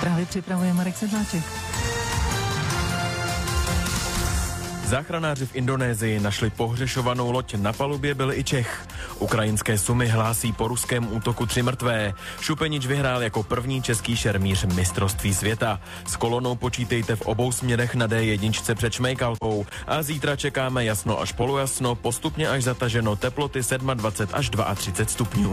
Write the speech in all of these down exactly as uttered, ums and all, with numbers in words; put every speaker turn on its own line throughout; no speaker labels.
Zprávy připravuje Marek Sedláček.
Záchranáři v Indonésii našli pohřešovanou loď, na palubě byl i Čech. Ukrajinské Sumy hlásí po ruském útoku tři mrtvé. Šupenič vyhrál jako první český šermíř mistrovství světa. S kolonou počítejte v obou směrech na dé jedna před Šmejkalkou. A zítra čekáme jasno až polojasno, postupně až zataženo, teploty dvacet sedm až třicet dva stupňů.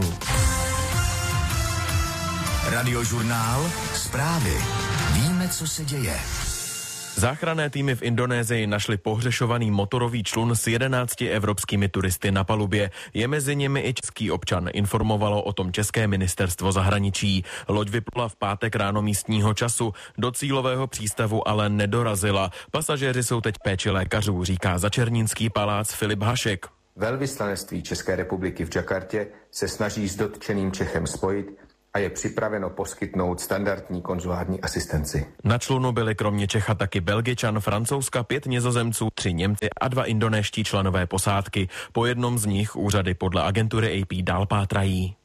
Radiožurnál, zprávy. Víme, co se děje.
Záchranné týmy v Indonésii našli pohřešovaný motorový člun s jedenácti evropskými turisty na palubě. Je mezi nimi i český občan, informovalo o tom české ministerstvo zahraničí. Loď vyplula v pátek ráno místního času, do cílového přístavu ale nedorazila. Pasažéři jsou teď péči lékařů, říká začernínský palác Filip Hašek.
Velvyslanectví České republiky v Jakartě se snaží s dotčeným Čechem spojit a je připraveno poskytnout standardní konzulární asistenci.
Na člunu byli kromě Čecha taky Belgičan, Francouzska, pět Nizozemců, tři Němci a dva indonéští členové posádky. Po jednom z nich úřady podle agentury A P dál pátrají.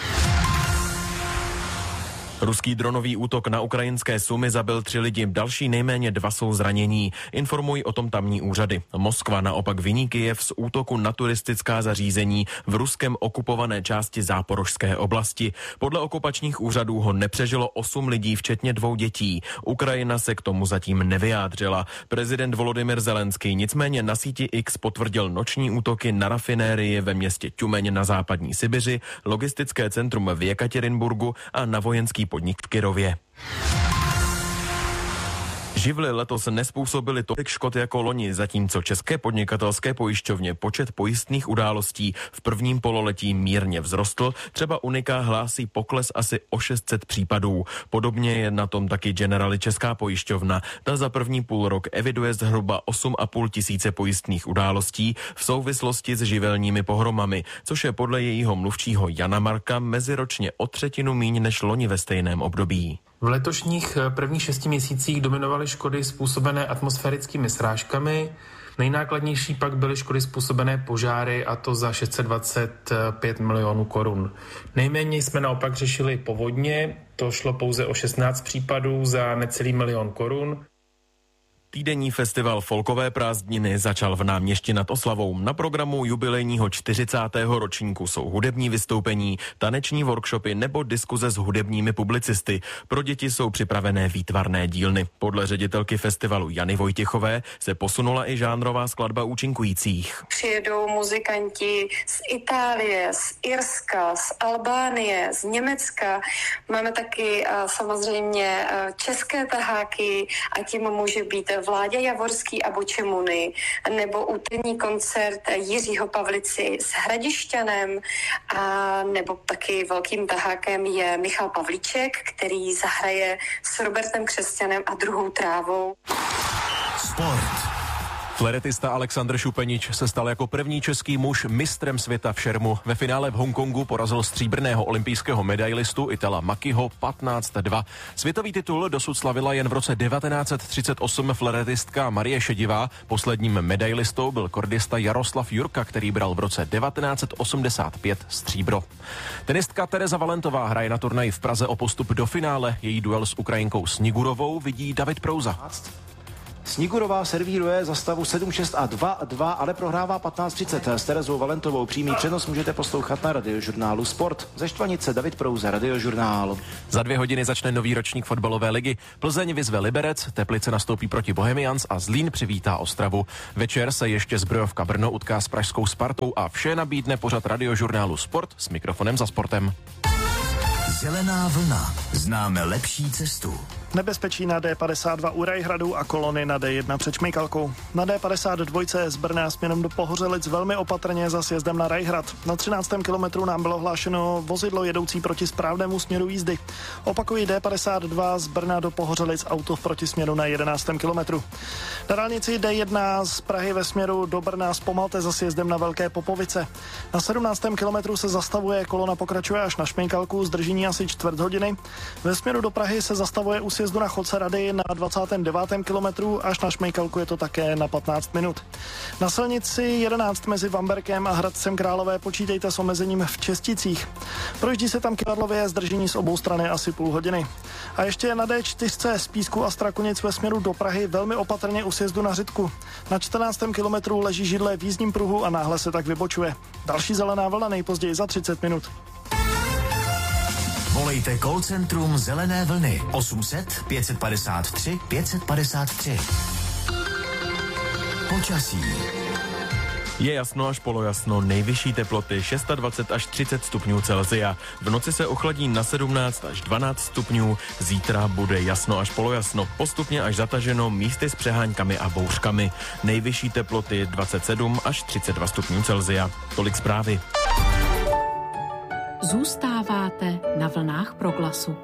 Ruský dronový útok na ukrajinské Sumy zabil tři lidi, další nejméně dva jsou zranění. Informují o tom tamní úřady. Moskva naopak viní Kyjev z útoku na turistická zařízení v ruskem okupované části Záporožské oblasti. Podle okupačních úřadů ho nepřežilo osm lidí, včetně dvou dětí. Ukrajina se k tomu zatím nevyjádřila. Prezident Volodymyr Zelenský nicméně na síti X potvrdil noční útoky na rafinérii ve městě Tjumeň na západní Sibiři, logistické centrum v Jekatěrinburgu a na vojenský podnik v Kyrově. Živly letos nezpůsobily tolik škod jako loni, zatímco české podnikatelské pojišťovně počet pojistných událostí v prvním pololetí mírně vzrostl. Třeba Unica hlásí pokles asi o šest set případů. Podobně je na tom taky Generali Česká pojišťovna. Ta za první půl rok eviduje zhruba osm a půl tisíce pojistných událostí v souvislosti s živelními pohromami, což je podle jejího mluvčího Jana Marka meziročně o třetinu míň než loni ve stejném období.
V letošních prvních šesti měsících dominovaly škody způsobené atmosférickými srážkami. Nejnákladnější pak byly škody způsobené požáry, a to za šest set dvacet pět milionů korun. Nejméně jsme naopak řešili povodně, to šlo pouze o šestnáct případů za necelý milion korun.
Týdenní festival Folkové prázdniny začal v Náměšti nad Oslavou. Na programu jubilejního čtyřicátého ročníku jsou hudební vystoupení, taneční workshopy nebo diskuze s hudebními publicisty. Pro děti jsou připravené výtvarné dílny. Podle ředitelky festivalu Jany Vojtěchové se posunula i žánrová skladba účinkujících.
Přijedou muzikanti z Itálie, z Irska, z Albánie, z Německa. Máme taky uh, samozřejmě uh, české taháky a tím může být Vláďa Javorský a Bočemuny, nebo úterní koncert Jiřího Pavlici s Hradišťanem, a nebo taky velkým tahákem je Michal Pavlíček, který zahraje s Robertem Křesťanem a Druhou trávou.
Sport.
Fléretista Alexandr Šupenič se stal jako první český muž mistrem světa v šermu. Ve finále v Hongkongu porazil stříbrného olympijského medailistu Itala Makiho patnáct dva. Světový titul dosud slavila jen v roce devatenáct set třicet osm fléretistka Marie Šedivá. Posledním medailistou byl kordista Jaroslav Jurka, který bral v roce devatenáct set osmdesát pět stříbro. Tenistka Tereza Valentová hraje na turnaji v Praze o postup do finále. Její duel s Ukrajinkou Snigurovou vidí David Prouza.
Snigurová servíruje za stavu sedm šest a dva dva, ale prohrává patnáct třicet s Terezou Valentovou. Přímý přenos můžete poslouchat na Radiožurnálu Sport. Ze Štvanice David Prouza, Radiožurnál.
Za dvě hodiny začne nový ročník fotbalové ligy. Plzeň vyzve Liberec, Teplice nastoupí proti Bohemians a Zlín přivítá Ostravu. Večer se ještě Zbrojovka Brno utká s pražskou Spartou a vše nabídne pořad Radiožurnálu Sport s mikrofonem za sportem.
Zelená vlna. Známe lepší cestu.
Nebezpečí na D padesát dva u Rajhradu a kolony na D jedna před Šmejkalkou. Na D padesát dva z Brna směrem do Pohořelic velmi opatrně za sjezdem na Rajhrad. Na třináctém kilometru nám bylo hlášeno vozidlo jedoucí proti správnému směru jízdy. Opakují D padesát dva z Brna do Pohořelic, auto v protisměru na jedenáctém kilometru. Na dálnici D jedna z Prahy ve směru do Brna zpomalte za sjezdem na Velké Popovice. Na sedmnáctém kilometru se zastavuje, kolona pokračuje až na Šmejkalku, zdržení asi čtvrt hodiny. Ve směru do Prahy se zastavuje u sjezdu na Chodce Rady na dvacátém devátém kilometru, až na Šmejkalku je to také na patnáct minut. Na silnici jedenáct mezi Vamberkem a Hradcem Králové počítejte s omezením v Česticích. Projíždí se tam kyvadlově, zdržení z obou strany asi půl hodiny. A ještě na D čtyři z Písku a Strakonic ve směru do Prahy velmi opatrně u sjezdu na Řitku. Na čtrnáctém kilometru leží židle v jízdním pruhu a náhle se tak vybočuje. Další zelená vlna nejpozději za třicet minut.
Volejte call centrum Zelené vlny osm set pět padesát tři pět padesát tři. Počasí.
Je jasno až polojasno, nejvyšší teploty dvacet šest až třicet stupňů Celsia. V noci se ochladí na sedmnáct až dvanáct stupňů, zítra bude jasno až polojasno, postupně až zataženo, místy s přeháňkami a bouřkami. Nejvyšší teploty dvacet sedm až třicet dva stupňů Celsia. Tolik zprávy.
Zůstáváte na vlnách Proglasu.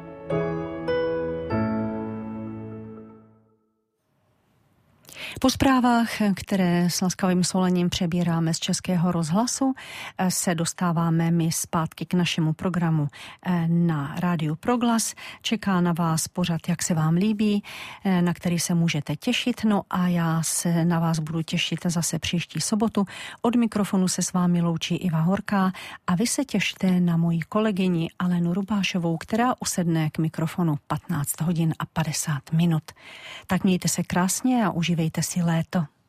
Po zprávách, které s laskavým svolením přebíráme z Českého rozhlasu, se dostáváme my zpátky k našemu programu na rádiu Proglas. Čeká na vás pořad, jak se vám líbí, na který se můžete těšit. No a já se na vás budu těšit zase příští sobotu. Od mikrofonu se s vámi loučí Iva Horká a vy se těšte na moji kolegyni Alenu Rubášovou, která usedne k mikrofonu patnáct hodin a padesát minut. Tak mějte se krásně a užívejte si léto.